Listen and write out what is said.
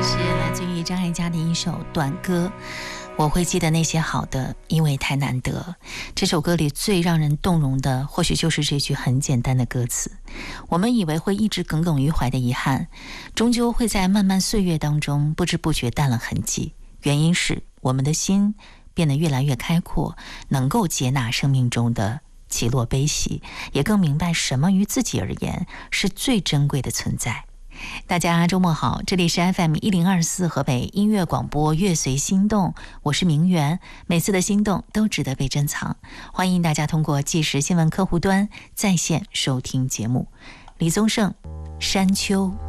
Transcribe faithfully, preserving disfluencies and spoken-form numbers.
是来自于张艾嘉的一首短歌，我会记得那些好的，因为太难得。这首歌里最让人动容的，或许就是这句很简单的歌词。我们以为会一直耿耿于怀的遗憾，终究会在漫漫岁月当中不知不觉淡了痕迹。原因是我们的心变得越来越开阔，能够接纳生命中的起落悲喜，也更明白什么于自己而言是最珍贵的存在。大家周末好，这里是 F M 一零二四河北音乐广播乐随心动，我是明媛，每次的心动都值得被珍藏，欢迎大家通过即时新闻客户端在线收听节目。李宗盛，山丘。